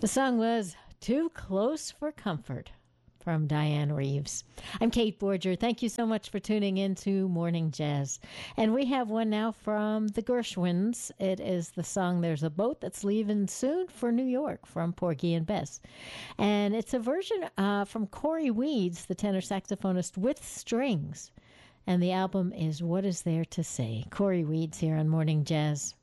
The song was Too Close for Comfort from Diane Reeves. I'm Kate Borger. Thank you so much for tuning in to Morning Jazz. And we have one now from the Gershwins. It is the song There's a Boat That's Leaving Soon for New York from Porgy and Bess. And it's a version from Corey Weeds, the tenor saxophonist, with strings. And the album is What Is There to Say? Corey Weeds here on Morning Jazz.